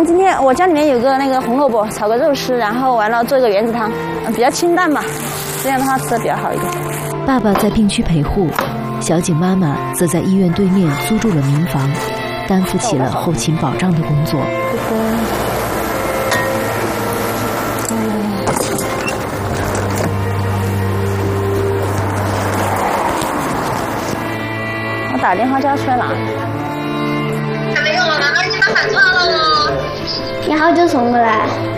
今天我家里面有个那个红萝卜，炒个肉丝，然后完了做一个圆子汤，比较清淡吧，这样的话吃的比较好一点。 爸爸在病区陪护，小景妈妈则在医院对面租住了民房，担负起了后勤保障的工作。 我打电话叫他出来拿。 还没有啊？难道已经把饭炒了吗？ 你好久送过来。